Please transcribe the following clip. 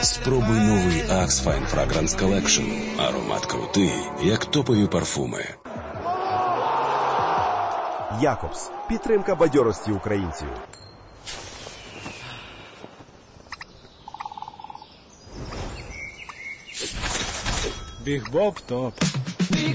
Спробуй новий Axe Fine Fragrance Collection. Аромат крутий, як топові парфуми. Якобс. Підтримка бадьорості українців. Біг Боб топ.